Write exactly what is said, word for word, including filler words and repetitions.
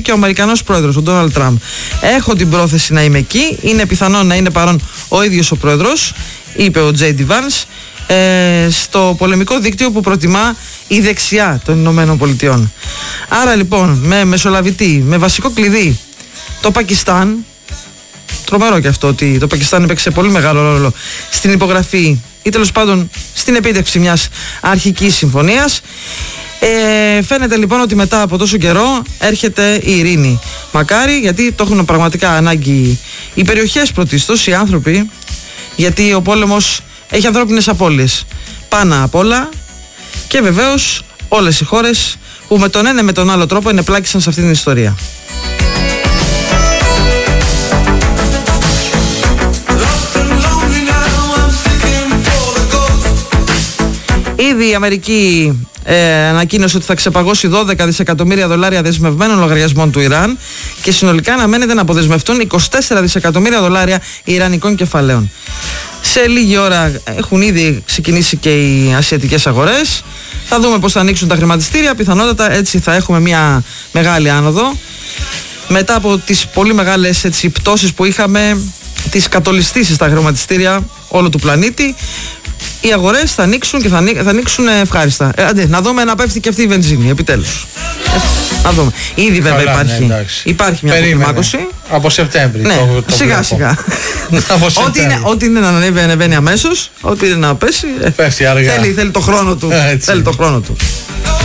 και ο Αμερικανός πρόεδρος, ο Ντόναλντ Τραμπ. Έχω την πρόθεση να είμαι εκεί. Είναι πιθανόν να είναι παρόν ο ίδιος ο πρόεδρος, είπε ο Τζέι Ντι Vance, ε, στο πολεμικό δίκτυο που προτιμά η δεξιά των Ηνωμένων Πολιτειών. Άρα λοιπόν, με μεσολαβητή, με βασικό κλειδί το Πακιστάν, τρομερό και αυτό ότι το Πακιστάν έπαιξε πολύ μεγάλο ρόλο στην υπογραφή ή τέλος πάντων στην επίτευξη μιας αρχικής συμφωνίας. Ε, φαίνεται λοιπόν ότι μετά από τόσο καιρό έρχεται η ειρήνη. Μακάρι, γιατί το έχουν πραγματικά ανάγκη οι περιοχές πρωτίστως, οι άνθρωποι, γιατί ο πόλεμος έχει ανθρώπινες απώλειες πάνω απ' όλα, και βεβαίως όλες οι χώρες που με τον ένα με τον άλλο τρόπο ενεπλάκησαν σε αυτή την ιστορία. Ήδη η Αμερική ε, ανακοίνωσε ότι θα ξεπαγώσει δώδεκα δισεκατομμύρια δολάρια δεσμευμένων λογαριασμών του Ιράν και συνολικά αναμένεται να αποδεσμευτούν είκοσι τέσσερα δισεκατομμύρια δολάρια ιρανικών κεφαλαίων. Σε λίγη ώρα έχουν ήδη ξεκινήσει και οι ασιατικές αγορές. Θα δούμε πώς θα ανοίξουν τα χρηματιστήρια. Πιθανότατα έτσι θα έχουμε μια μεγάλη άνοδο. Μετά από τις πολύ μεγάλες έτσι, πτώσεις που είχαμε, τις κατολιστήσεις στα χρηματιστήρια όλου του πλανήτη, οι αγορές θα ανοίξουν και θα, ανοί, θα ανοίξουν ευχάριστα. Ε, αντί, να δούμε να πέφτει και αυτή η βενζίνη, επιτέλους. Ε, να δούμε. Ήδη βέβαια καλά, υπάρχει, ναι, υπάρχει μια αποκλιμάκωση. Από Σεπτέμβρη. Ναι, το, το σιγά σιγά. ό,τι, είναι, ό,τι είναι να ανέβει, ανεβαίνει αμέσως. Ό,τι είναι να πέσει, ε, πέφτει αργά. Θέλει, θέλει το χρόνο του. Ε, θέλει το χρόνο του.